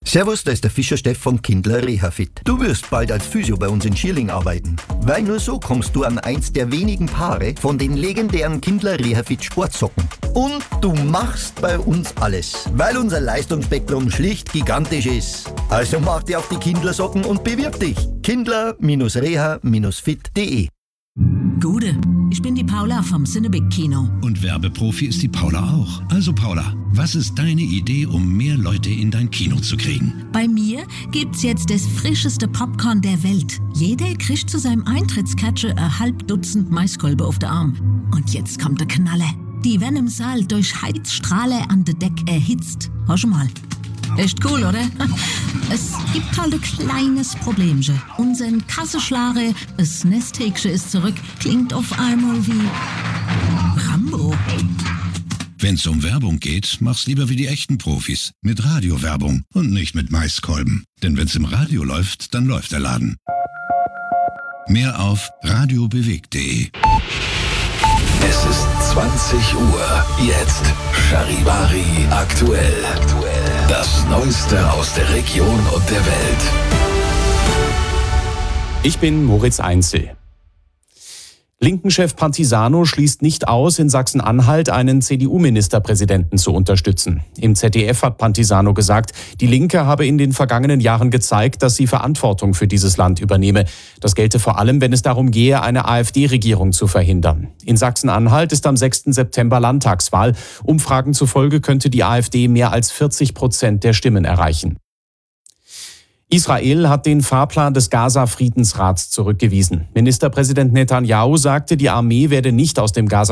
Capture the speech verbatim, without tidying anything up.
Servus, da ist der Fischer Steff von Kindler Rehafit. Du wirst bald als Physio bei uns in Schierling arbeiten. Weil nur so kommst du an eins der wenigen Paare von den legendären Kindler Rehafit Sportsocken. Und du machst bei uns alles, weil unser Leistungsspektrum schlicht gigantisch ist. Also mach dir auf die Kindler Socken und bewirb dich. Kindler-reha-fit punkt de. Gude, ich bin die Paula vom Cinebig Kino. Und Werbeprofi ist die Paula auch. Also Paula, was ist deine Idee, um mehr Leute in dein Kino zu kriegen? Bei mir gibt's jetzt das frischeste Popcorn der Welt. Jeder kriegt zu seinem Eintrittscatcher ein halb Dutzend Maiskolbe auf den Arm. Und jetzt kommt der Knaller. Die werden im Saal durch Heizstrahler an der Deck erhitzt. Hör schon mal. Echt cool, oder? Es gibt halt ein kleines Problemchen. Unseren Kassenschlager, das Nesthäkchen ist zurück, klingt auf einmal wie Rambo. Wenn's um Werbung geht, mach's lieber wie die echten Profis. Mit Radiowerbung und nicht mit Maiskolben. Denn wenn's im Radio läuft, dann läuft der Laden. Mehr auf radiobewegt punkt de. Es ist zwanzig Uhr. Jetzt Charivari aktuell. Das Neueste aus der Region und der Welt. Ich bin Moritz Einzel. Linken-Chef Pantisano schließt nicht aus, in Sachsen-Anhalt einen C D U-Ministerpräsidenten zu unterstützen. Im Z D F hat Pantisano gesagt, die Linke habe in den vergangenen Jahren gezeigt, dass sie Verantwortung für dieses Land übernehme. Das gelte vor allem, wenn es darum gehe, eine AfD-Regierung zu verhindern. In Sachsen-Anhalt ist am sechsten September Landtagswahl. Umfragen zufolge könnte die AfD mehr als vierzig Prozent der Stimmen erreichen. Israel hat den Fahrplan des Gaza-Friedensrats zurückgewiesen. Ministerpräsident Netanyahu sagte, die Armee werde nicht aus dem Gaza